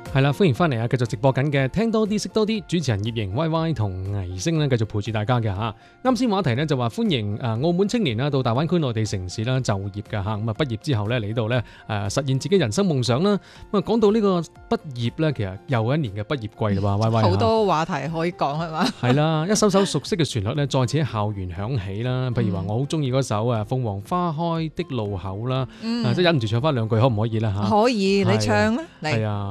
係啦，歡迎翻嚟啊！繼續直播緊嘅聽多啲識多啲，主持人葉瑩 Y Y 同倪星咧繼續陪住大家嘅嚇。啱先話題咧就話歡迎澳門青年啦到大灣區內地城市啦就業嘅嚇。咁啊畢業之後咧嚟到咧實現自己人生夢想啦。咁啊講到呢個畢業咧，其實又一年嘅畢業季啦喎，Y Y 好多話題可以講係嘛？ 係啦，一首首熟悉嘅旋律咧再次喺校園響起啦。譬如話我好中意嗰首鳳凰花開的路口啦，即係忍唔住唱翻兩句可唔可以啦嚇？ 可以，你唱啦，嚟。 係啊。